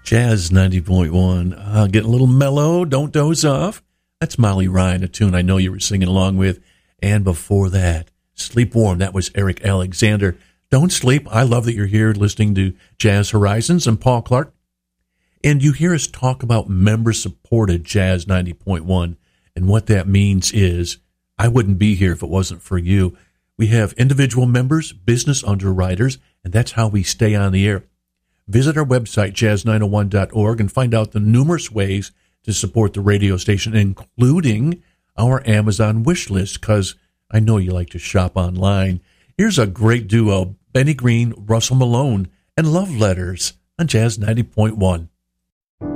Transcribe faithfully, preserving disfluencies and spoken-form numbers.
Jazz ninety point one. Uh, getting a little mellow. Don't doze off. That's Molly Ryan, a tune I know you were singing along with. And before that, Sleep Warm. That was Eric Alexander. Don't sleep. I love that you're here listening to Jazz Horizons and Paul Clark. And you hear us talk about member-supported Jazz ninety point one. And what that means is I wouldn't be here if it wasn't for you. We have individual members, business underwriters, and that's how we stay on the air. Visit our website, jazz nine oh one dot org, and find out the numerous ways to support the radio station, including our Amazon wish list, because I know you like to shop online. Here's a great duo, Benny Green, Russell Malone, and Love Letters on Jazz ninety point one.